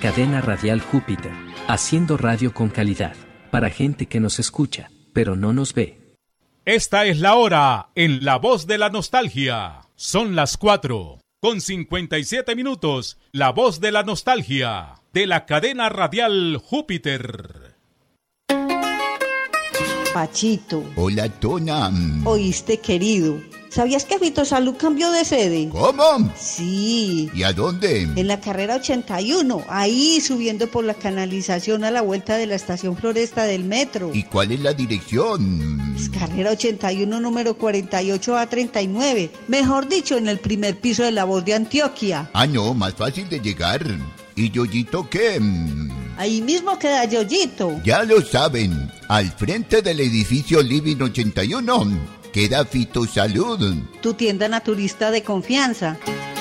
Cadena Radial Júpiter, haciendo radio con calidad, para gente que nos escucha, pero no nos ve. Esta es la hora en La Voz de la Nostalgia. Son las 4:57, La Voz de la Nostalgia, de la Cadena Radial Júpiter. Pachito. Hola, Tona. Oíste, querido. ¿Sabías que Fitosalud cambió de sede? ¿Cómo? Sí. ¿Y a dónde? En la carrera 81, ahí subiendo por la canalización a la vuelta de la estación Floresta del metro. ¿Y cuál es la dirección? Es carrera 81, número 48A39. Mejor dicho, en el primer piso de La Voz de Antioquia. Ah, no, más fácil de llegar. ¿Y Yoyito qué? Ahí mismo queda Yoyito. Ya lo saben, al frente del edificio Living 81 queda Fitosalud. Tu tienda naturista de confianza.